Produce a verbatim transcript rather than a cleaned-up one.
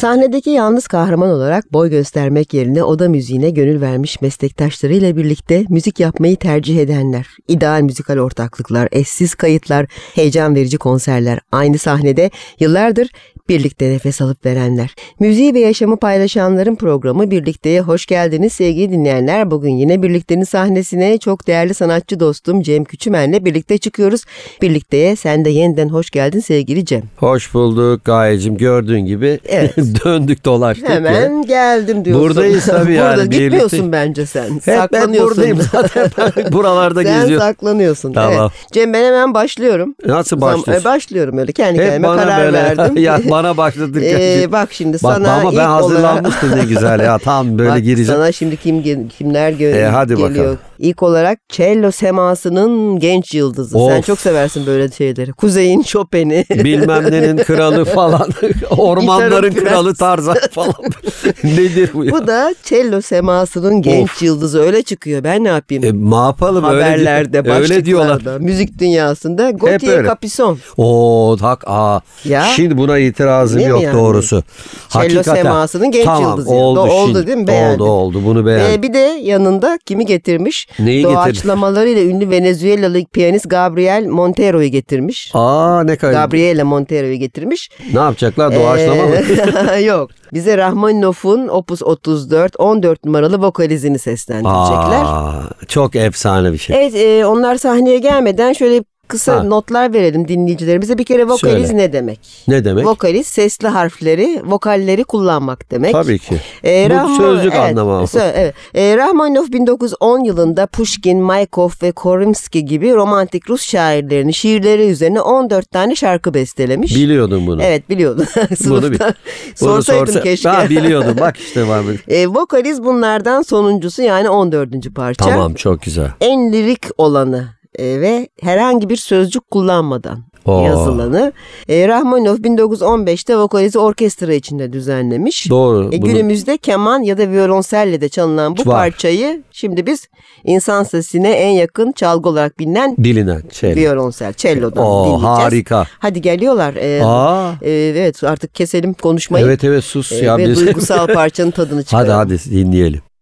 Sahnedeki yalnız kahraman olarak boy göstermek yerine oda müziğine gönül vermiş meslektaşlarıyla birlikte müzik yapmayı tercih edenler, ideal müzikal ortaklıklar, eşsiz kayıtlar, heyecan verici konserler, aynı sahnede yıllardır birlikte nefes alıp verenler. Müziği ve yaşamı paylaşanların programı Birlikteye hoş geldiniz sevgili dinleyenler. Bugün yine Birlikte'nin sahnesine çok değerli sanatçı dostum Cem Küçümen'le birlikte çıkıyoruz. Birlikteye sen de yeniden hoş geldin sevgili Cem. Hoş bulduk Gayecim. Gördüğün gibi evet. döndük dolaştık. Hemen ya. Geldim diyorsun. Buradayız tabii yani. Burada gitmiyorsun birlikte. Bence sen. Hep saklanıyorsun. ben buradayım zaten. Buralarda sen geziyorum. Sen saklanıyorsun. Tamam. Evet. Cem ben hemen başlıyorum. Nasıl başlıyorsun? Başlıyorum öyle kendi Hep kendime karar böyle, verdim. ya bana başladık. Ee, bak şimdi bak, sana ama ilk ben hazırlanmıştım olarak... ne güzel ya tam böyle bak, gireceğim. Sana şimdi kim kimler gö- ee, hadi geliyor. Bakalım. İlk olarak cello semasının genç yıldızı. Of. Sen çok seversin böyle şeyleri. Kuzey'in Chopin'i. Bilmem nenin kralı falan. Ormanların kralı Tarzan falan. Nedir bu ya? Bu da cello semasının genç of. yıldızı öyle çıkıyor. Ben ne yapayım? E, ne yapalım? Haberlerde, öyle, öyle diyorlar. Müzik dünyasında. Gautier Capuçon. Oo, tak aa. Ya. Şimdi buna itirazım değil yok yani? Doğrusu. Cello semasının genç tamam, yıldızı. Oldu, Do- oldu şimdi, değil mi? Beğendim. Oldu oldu bunu beğendim. Ee, bir de yanında kimi getirmiş? Neyi Doğaçlamalarıyla ünlü Venezuelalı piyanist Gabriel Montero'yu getirmiş. Aa ne kadar. Gabriela Montero'yu getirmiş. Ne yapacaklar? Doğaçlama mı? Yok. Bize Rahmaninov'un Opus otuz dört on dört numaralı vokalizini seslendirecekler. Aa, çok efsane bir şey. Evet, e, onlar sahneye gelmeden şöyle kısa ha. notlar verelim dinleyicilerimize. Bir kere vokaliz Söyle. ne demek? Ne demek? Vokaliz sesli harfleri, vokalleri kullanmak demek. Tabii ki. Ee, Bu Rahman, sözlük evet, anlamı. Sö- evet. Ee, Rahmaninov bin dokuz yüz on yılında Pushkin, Maykov ve Korimski gibi romantik Rus şairlerinin şiirleri üzerine on dört tane şarkı bestelemiş. Biliyordum bunu. Evet biliyordum. bunu bil. Sorsaydım sorsa, keşke. Ben biliyordum. Bak işte var mı? Ee, vokaliz bunlardan sonuncusu yani on dördüncü parça. Tamam çok güzel. En lirik olanı. E, ve herhangi bir sözcük kullanmadan Oo. yazılanı. E, Rahmaninov bin dokuz yüz on beşte vokalizi orkestra içinde düzenlemiş. Doğru. E, günümüzde keman ya da violonselle de çalınan bu Var. parçayı şimdi biz insan sesine en yakın çalgı olarak bilinen bilinen cello. Violonsel, cello'dan Oo, dinleyeceğiz. Harika. Hadi geliyorlar. E, Aa. E, evet artık keselim konuşmayı. Evet evet sus. E, ya ve biz... duygusal parçanın tadını çıkaralım. Hadi hadi dinleyelim.